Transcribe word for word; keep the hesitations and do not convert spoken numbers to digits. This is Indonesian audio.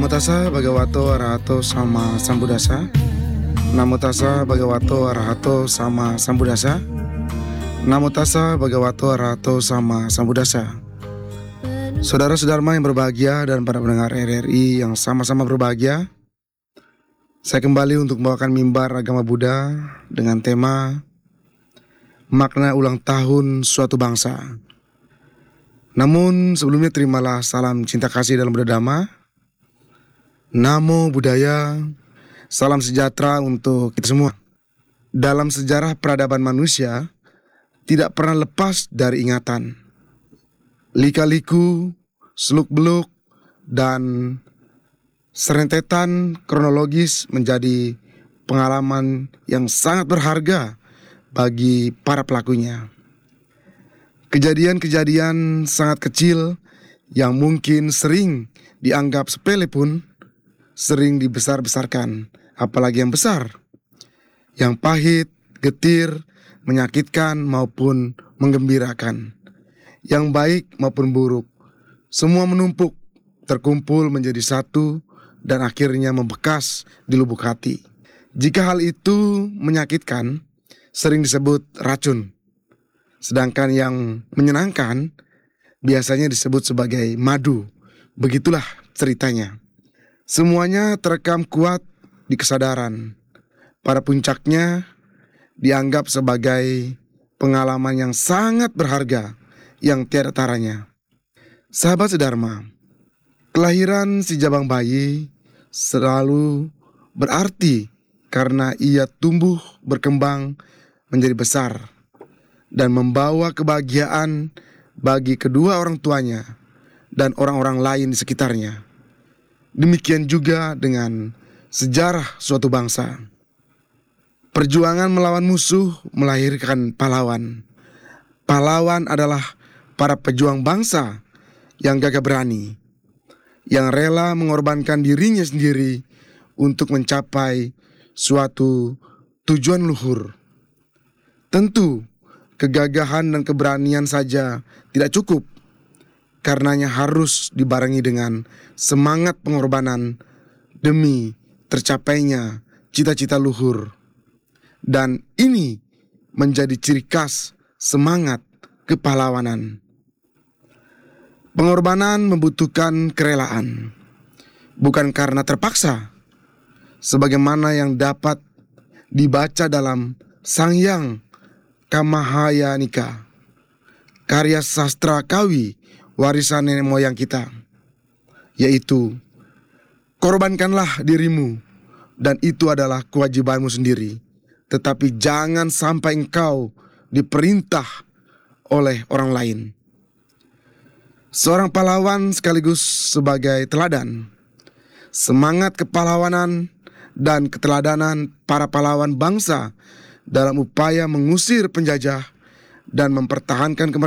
Namo tassa bhagavato arahato sama sambuddhassa. Namo tassa bhagavato arahato sama sambuddhassa. Namo tassa bhagavato arahato sama sambuddhassa. Saudara-saudara yang berbahagia dan para pendengar R R I yang sama-sama berbahagia, saya kembali untuk membawakan mimbar agama Buddha dengan tema makna ulang tahun suatu bangsa. Namun sebelumnya terimalah salam cinta kasih dalam Buddha Dhamma. Namo Buddhaya, salam sejahtera untuk kita semua. Dalam sejarah peradaban manusia, tidak pernah lepas dari ingatan. Lika-liku, seluk-beluk, dan serentetan kronologis menjadi pengalaman yang sangat berharga bagi para pelakunya. Kejadian-kejadian sangat kecil yang mungkin sering dianggap sepele pun sering dibesar-besarkan, apalagi yang besar, yang pahit, getir, menyakitkan maupun menggembirakan, yang baik maupun buruk, semua menumpuk, terkumpul menjadi satu, dan akhirnya membekas di lubuk hati. Jika hal itu menyakitkan, sering disebut racun, sedangkan yang menyenangkan biasanya disebut sebagai madu. Begitulah ceritanya. Semuanya terekam kuat di kesadaran. Pada puncaknya dianggap sebagai pengalaman yang sangat berharga yang tiada taranya. Sahabat sedharma, kelahiran si jabang bayi selalu berarti karena ia tumbuh berkembang menjadi besar dan membawa kebahagiaan bagi kedua orang tuanya dan orang-orang lain di sekitarnya. Demikian juga dengan sejarah suatu bangsa. Perjuangan melawan musuh melahirkan pahlawan. Pahlawan adalah para pejuang bangsa yang gagah berani, yang rela mengorbankan dirinya sendiri untuk mencapai suatu tujuan luhur. Tentu, kegagahan dan keberanian saja tidak cukup. Karenanya harus dibarengi dengan semangat pengorbanan demi tercapainya cita-cita luhur. Dan ini menjadi ciri khas semangat kepahlawanan. Pengorbanan membutuhkan kerelaan, bukan karena terpaksa, sebagaimana yang dapat dibaca dalam Sangyang Kamahayanika, karya sastra Kawi warisan nenek moyang kita, yaitu korbankanlah dirimu, dan itu adalah kewajibanmu sendiri, tetapi jangan sampai engkau diperintah oleh orang lain. Seorang pahlawan sekaligus sebagai teladan. Semangat kepahlawanan dan keteladanan para pahlawan bangsa dalam upaya mengusir penjajah dan mempertahankan kemerdekaan